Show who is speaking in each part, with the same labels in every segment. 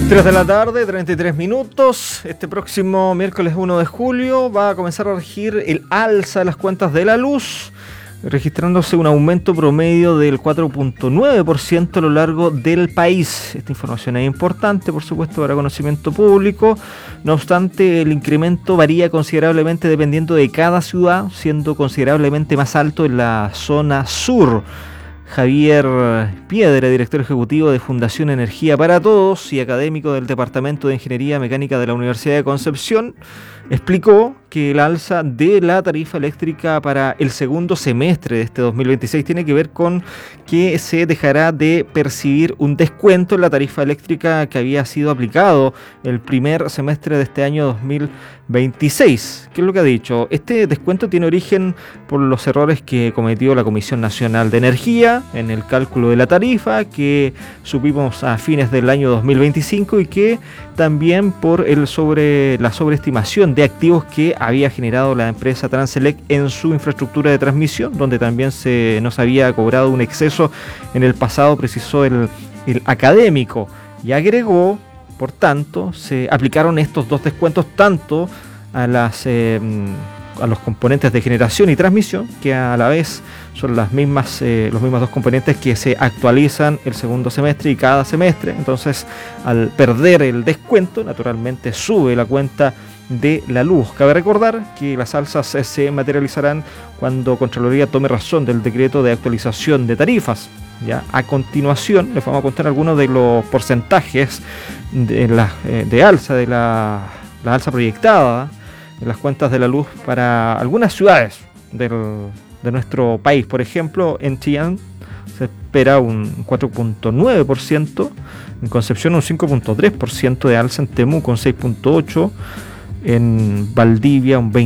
Speaker 1: 3 de la tarde, 33 minutos. Este próximo miércoles 1 de julio va a comenzar a regir el alza de las cuentas de la luz, registrándose un aumento promedio del 4.9% a lo largo del país. Esta información es importante, por supuesto, para conocimiento público. No obstante, el incremento varía considerablemente dependiendo de cada ciudad, siendo considerablemente más alto en la zona sur. Javier Piedra, director ejecutivo de Fundación Energía para Todos y académico del Departamento de Ingeniería Mecánica de la Universidad de Concepción, explicó que el alza de la tarifa eléctrica para el segundo semestre de este 2026 tiene que ver con que se dejará de percibir un descuento en la tarifa eléctrica que había sido aplicado el primer semestre de este año 2026. ¿Qué es lo que ha dicho? Este descuento tiene origen por los errores que cometió la Comisión Nacional de Energía en el cálculo de la tarifa, que supimos a fines del año 2025, y que también por la sobreestimación de activos que había generado la empresa Transelec en su infraestructura de transmisión, donde también nos había cobrado un exceso en el pasado, precisó el académico, y agregó, por tanto, se aplicaron estos dos descuentos tanto a los componentes de generación y transmisión, que a la vez son los mismos dos componentes que se actualizan el segundo semestre y cada semestre. Entonces, al perder el descuento, naturalmente sube la cuenta de la luz. Cabe recordar que las alzas se materializarán cuando Contraloría tome razón del decreto de actualización de tarifas. Ya, a continuación les vamos a contar algunos de los porcentajes de alza, de la alza proyectada en las cuentas de la luz para algunas ciudades de nuestro país. Por ejemplo, en Chillán se espera un 4.9%, en Concepción un 5.3% de alza, en Temuco un 6.8%, en Valdivia un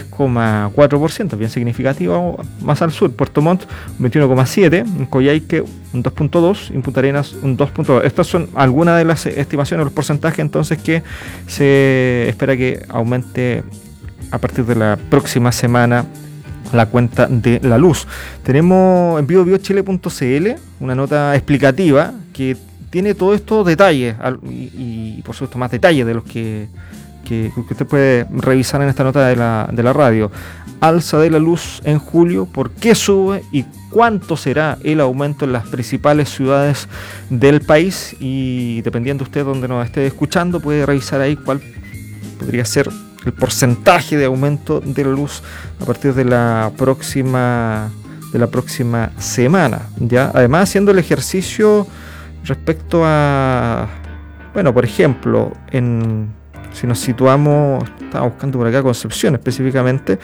Speaker 1: 23.4%, bien significativo. Más al sur, Puerto Montt un 21.7%, en Coyhaique un 2.2%, en Punta Arenas un 2.2%. Estas son algunas de las estimaciones, los porcentajes entonces que se espera que aumente a partir de la próxima semana la cuenta de la luz. Tenemos en biobiochile.cl una nota explicativa que tiene todos estos detalles y por supuesto más detalles de los que usted puede revisar en esta nota de la radio. Alza de la luz en julio, ¿por qué sube y cuánto será el aumento en las principales ciudades del país? Y dependiendo usted donde nos esté escuchando, puede revisar ahí cuál podría ser el porcentaje de aumento de la luz a partir de la próxima semana, ¿ya? Además, haciendo el ejercicio respecto a, bueno, por ejemplo, si nos situamos, estaba buscando por acá Concepción específicamente,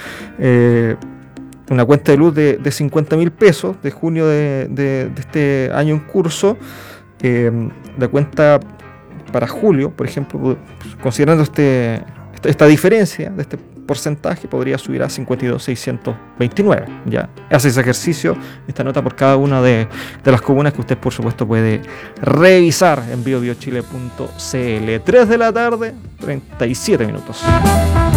Speaker 1: una cuenta de luz de 50.000 pesos de junio de este año en curso, la cuenta para julio, por ejemplo, considerando esta diferencia de este porcentaje, podría subir a 52.629. Ya hace ese ejercicio, esta nota por cada una de las comunas que usted por supuesto puede revisar en biobiochile.cl. 3 de la tarde, 37 minutos.